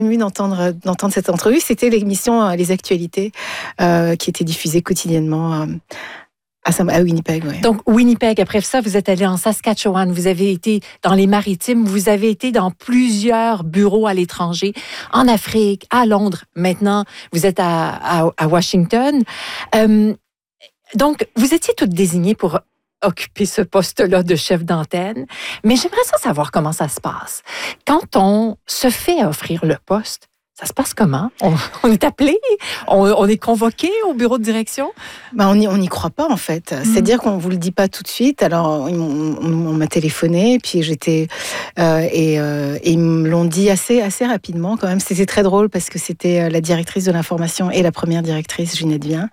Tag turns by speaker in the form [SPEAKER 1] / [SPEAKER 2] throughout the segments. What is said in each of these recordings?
[SPEAKER 1] émue d'entendre cette entrevue. C'était l'émission Les Actualités qui était diffusée quotidiennement à Winnipeg. Ouais.
[SPEAKER 2] Donc, Winnipeg, après ça, vous êtes allé en Saskatchewan, vous avez été dans les Maritimes, vous avez été dans plusieurs bureaux à l'étranger, en Afrique, à Londres. Maintenant, vous êtes à Washington. Donc, vous étiez toutes désignées pour occuper ce poste-là de chef d'antenne. Mais j'aimerais savoir comment ça se passe. Quand on se fait offrir le poste, ça se passe comment? On est appelé? On est convoqué au bureau de direction?
[SPEAKER 1] On n'y croit pas, en fait. C'est-à-dire qu'on ne vous le dit pas tout de suite. Alors, on m'a téléphoné, puis j'étais... et ils me l'ont dit assez rapidement, quand même. C'était très drôle, parce que c'était la directrice de l'information et la première directrice, Ginette Vien.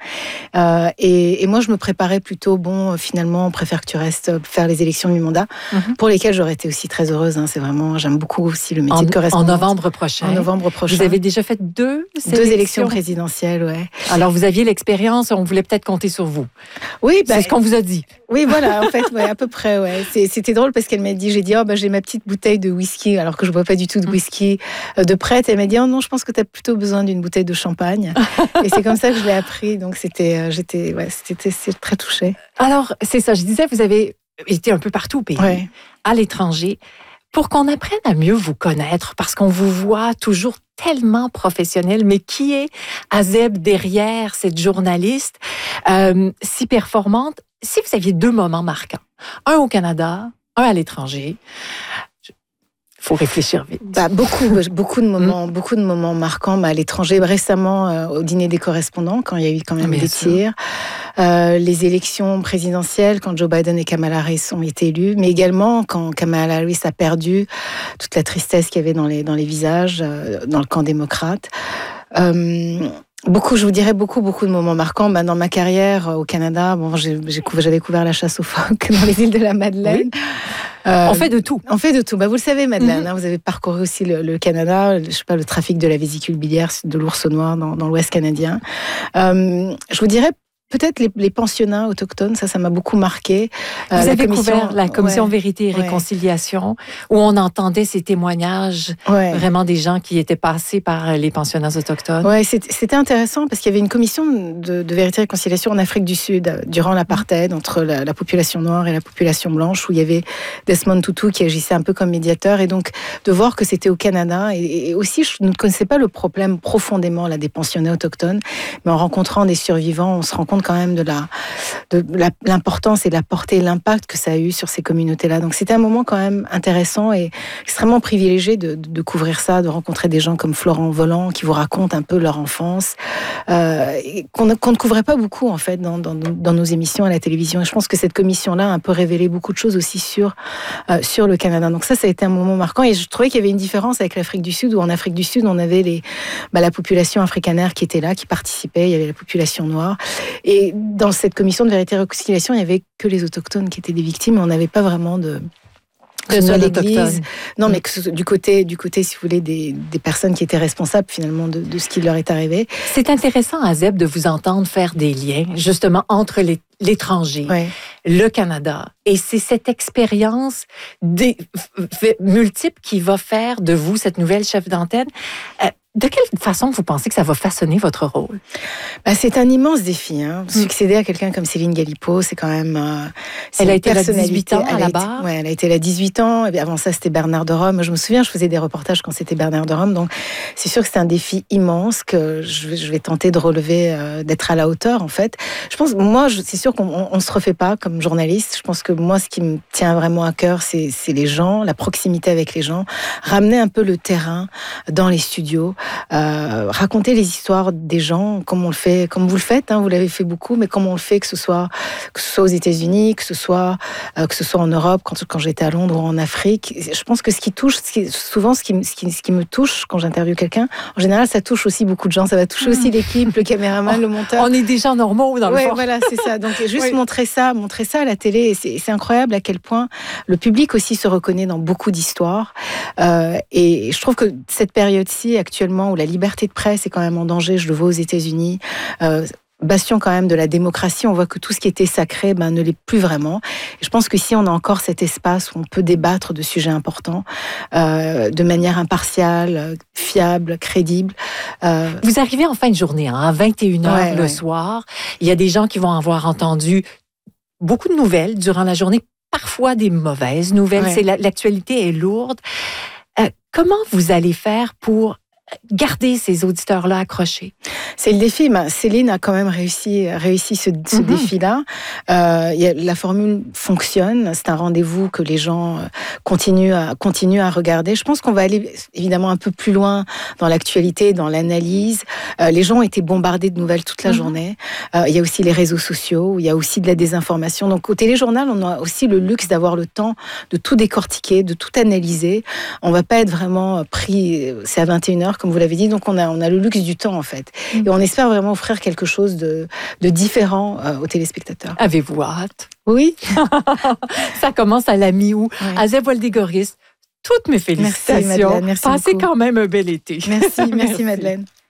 [SPEAKER 1] Et moi, je me préparais plutôt, finalement, on préfère que tu restes faire les élections du mandat, pour lesquelles j'aurais été aussi très heureuse. Hein. C'est vraiment... J'aime beaucoup aussi le métier de correspondante.
[SPEAKER 2] En novembre prochain. Vous avez déjà fait deux
[SPEAKER 1] élections présidentielles, ouais.
[SPEAKER 2] Alors, vous aviez l'expérience, on voulait peut-être compter sur vous.
[SPEAKER 1] Oui,
[SPEAKER 2] c'est ce qu'on vous a dit.
[SPEAKER 1] Oui, voilà, en fait, ouais, à peu près, ouais. C'était drôle parce qu'elle m'a dit, j'ai dit, j'ai ma petite bouteille de whisky, alors que je bois pas du tout de whisky de prête. Elle m'a dit, oh non, je pense que tu as plutôt besoin d'une bouteille de champagne. Et c'est comme ça que je l'ai appris. Donc, c'était très touchée.
[SPEAKER 2] Alors, c'est ça, je disais, vous avez été un peu partout au pays, à l'étranger, pour qu'on apprenne à mieux vous connaître, parce qu'on vous voit toujours tellement professionnel, mais qui est Azeb derrière cette journaliste si performante? Si vous aviez deux moments marquants, un au Canada, un à l'étranger, il faut réfléchir vite.
[SPEAKER 1] Beaucoup de moments marquants à l'étranger. Récemment, au dîner des correspondants, quand il y a eu quand même des tirs. Les élections présidentielles, quand Joe Biden et Kamala Harris ont été élus, mais également quand Kamala Harris a perdu, toute la tristesse qu'il y avait dans les visages, dans le camp démocrate. Je vous dirais beaucoup de moments marquants. Dans ma carrière au Canada, j'avais couvert la chasse aux phoques dans les îles de la Madeleine.
[SPEAKER 2] Oui. On fait de tout.
[SPEAKER 1] On fait de tout. Vous le savez, Madeleine, vous avez parcouru aussi le Canada, le trafic de la vésicule biliaire de l'ours noir dans l'Ouest canadien. Je vous dirais peut-être les pensionnats autochtones, ça m'a beaucoup marqué.
[SPEAKER 2] Vous avez couvert la commission Vérité et Réconciliation, où on entendait ces témoignages, vraiment des gens qui étaient passés par les pensionnats autochtones.
[SPEAKER 1] Oui, c'était intéressant parce qu'il y avait une commission de Vérité et Réconciliation en Afrique du Sud durant l'apartheid entre la population noire et la population blanche, où il y avait Desmond Tutu qui agissait un peu comme médiateur, et donc de voir que c'était au Canada, et aussi je ne connaissais pas le problème profondément des pensionnats autochtones, mais en rencontrant des survivants, on se rend compte quand même de l'importance et de la portée et l'impact que ça a eu sur ces communautés-là. Donc c'était un moment quand même intéressant et extrêmement privilégié de couvrir ça, de rencontrer des gens comme Florent Volant qui vous racontent un peu leur enfance, qu'on ne couvrait pas beaucoup en fait dans nos émissions à la télévision. Et je pense que cette commission-là a un peu révélé beaucoup de choses aussi sur le Canada. Donc ça a été un moment marquant, et je trouvais qu'il y avait une différence avec l'Afrique du Sud, où en Afrique du Sud on avait la population africanaire qui était là, qui participait, il y avait la population noire. Et dans cette commission de Vérité et Réconciliation, il n'y avait que les autochtones qui étaient des victimes, et on n'avait pas vraiment de l'Église. Non, mais que du côté, si vous voulez, des personnes qui étaient responsables finalement de ce qui leur est arrivé.
[SPEAKER 2] C'est intéressant, Azeb, de vous entendre faire des liens justement entre l'étranger, le Canada, et c'est cette expérience multiple qui va faire de vous cette nouvelle chef d'antenne. De quelle façon vous pensez que ça va façonner votre rôle?
[SPEAKER 1] C'est un immense défi. Succéder à quelqu'un comme Céline Galipeau, c'est quand même...
[SPEAKER 2] Elle a été là 18 ans à la barre.
[SPEAKER 1] Oui, elle a été là 18 ans. Et avant ça, c'était Bernard de Rome. Je me souviens, je faisais des reportages quand c'était Bernard de Rome. Donc, c'est sûr que c'est un défi immense que je vais tenter de relever, d'être à la hauteur, en fait. Je pense, c'est sûr qu'on ne se refait pas comme journaliste. Je pense que moi, ce qui me tient vraiment à cœur, c'est les gens, la proximité avec les gens, ramener un peu le terrain dans les studios. Raconter les histoires des gens comme on le fait, comme vous le faites, vous l'avez fait beaucoup, mais comme on le fait, que ce soit aux États-Unis, que ce soit en Europe, quand j'étais à Londres ou en Afrique. Je pense que ce qui me touche quand j'interviewe quelqu'un, en général, ça touche aussi beaucoup de gens. Ça va toucher aussi l'équipe, le caméraman, le monteur.
[SPEAKER 2] On est des gens normaux dans le fond.
[SPEAKER 1] Voilà, c'est ça. Donc juste montrer ça à la télé, c'est incroyable à quel point le public aussi se reconnaît dans beaucoup d'histoires. Et je trouve que cette période-ci, actuellement, où la liberté de presse est quand même en danger, je le vois aux États-Unis, bastion quand même de la démocratie. On voit que tout ce qui était sacré ne l'est plus vraiment. Et je pense que si on a encore cet espace où on peut débattre de sujets importants de manière impartiale, fiable, crédible.
[SPEAKER 2] Vous arrivez en fin de journée, à 21h le soir. Il y a des gens qui vont avoir entendu beaucoup de nouvelles durant la journée, parfois des mauvaises nouvelles. L'actualité est lourde. Comment vous allez faire pour garder ces auditeurs-là accrochés?
[SPEAKER 1] C'est le défi. Céline a quand même réussi ce défi-là. La formule fonctionne. C'est un rendez-vous que les gens continuent à regarder. Je pense qu'on va aller évidemment un peu plus loin dans l'actualité, dans l'analyse. Les gens ont été bombardés de nouvelles toute la journée. Il y a aussi les réseaux sociaux, il y a aussi de la désinformation. Donc au téléjournal, on a aussi le luxe d'avoir le temps de tout décortiquer, de tout analyser. On va pas être vraiment pris, c'est à 21h, comme vous l'avez dit, donc on a le luxe du temps en fait. Et on espère vraiment offrir quelque chose de différent aux téléspectateurs.
[SPEAKER 2] Avez-vous hâte?
[SPEAKER 1] Oui.
[SPEAKER 2] Ça commence à la mi-août. Azeb Woldegoris, toutes mes félicitations.
[SPEAKER 1] Merci Madeleine, merci
[SPEAKER 2] Passez
[SPEAKER 1] beaucoup.
[SPEAKER 2] quand même un bel été.
[SPEAKER 1] Merci Madeleine.